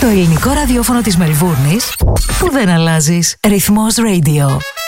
Το ελληνικό ραδιόφωνο της Μελβούρνης που δεν αλλάζεις. Ρυθμός Radio.